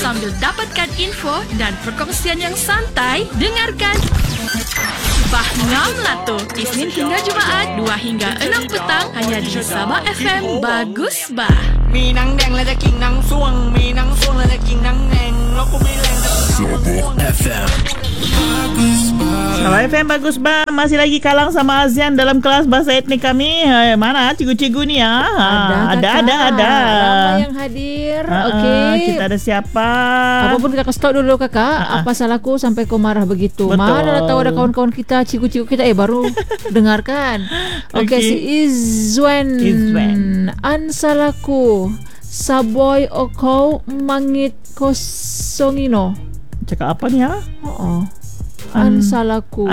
Sambil dapatkan info dan perkongsian yang santai, dengarkan Bah Ngam Lato Isnin hingga Jumaat 2 hingga 6 petang hanya di Sabah FM Bagus Bah. มีหนังแดงและจะกินหนังส่วงมีหนังส่วงและจะกินหนังแดงแล้วกูไม่แรงแต่กู Sabah FM. Sabah FM Bagus Bah. Masih lagi Kalang sama Azian dalam kelas bahasa etnik kami. Mana cikgu-cikgu ni ya? Ada. Ramai yang hadir. Okey. Kita ada siapa? Apapun kita stop dulu kakak. Apa salahku sampai kau marah begitu? Betul. Mana dah tahu ada kawan-kawan kita, cikgu-cikgu kita baru dengarkan. Okey, si Izwan. Ansalaku Saboy okau mangit kosongino. Cakap apa ni ya? Ansalaku.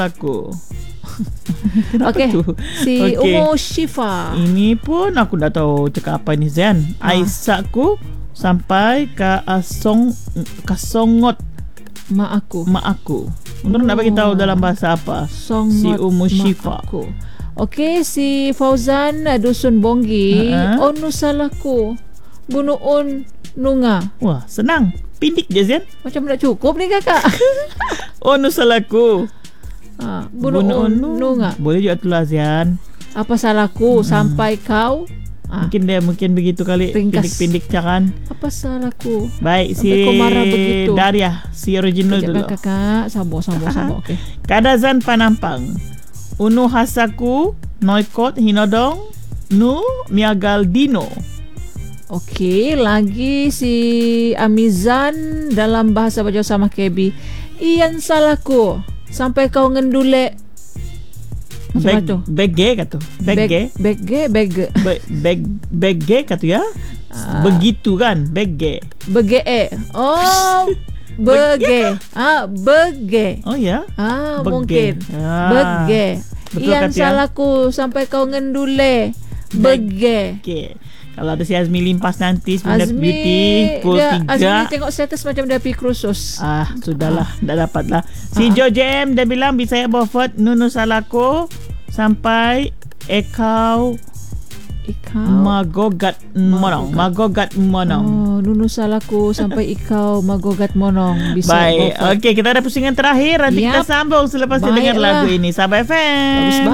Okey. Si Umu Syifa. Ini pun aku dah tahu cakap apa ni Zian. Aisyahku sampai ke kasongot mak aku. Untuk nak bagi tahu dalam bahasa apa? Songot si Umu Syifa. Okey, si Fauzan Dusun Bonggi. Onu salahku bunuun nunga. Wah, senang. Pindik je Zian. Macam tak cukup ni kakak. Onu salahku. Bunuun nunga. Boleh juga tulah Zian. Apa salahku sampai kau? Mungkin begitu kali. Ringkas. Pindik cakan. Apa salahku? Baik, sampai si kau marah begitu. Daria, si original dulu. Kakak, sabar. Okey. Kadazan Panampang. Unu hasaku noikot hinodong nu miagal dino. Okey, lagi si Amizan dalam bahasa Jawa sama Kebi. Iyan salahku sampai kau ngendule. Macam tu? Bege kata. Bege kata ya. Begitu kan? Bege. Oh, bege. Bege. Oh ya? Bege. Mungkin. Bege. Iyan salahku sampai kau ngendule. Bege. Okey. Kalau ada si Azmi limpas nanti Sebenarnya Azmi, Beauty Pukul 3. Azmi tengok status macam dia pergi krusus. Sudahlah. Dah dapat lah. Si Jo JM dia bilang bisa ya Bofet Nunu salako sampai ekau magogat monong. Nunu salahku sampai ikau magogat monong. Bisa. Baik. Okey, kita ada pusingan terakhir. Nanti kita sambung selepas dengar lagu ini. Sabah FM. Bagus banget.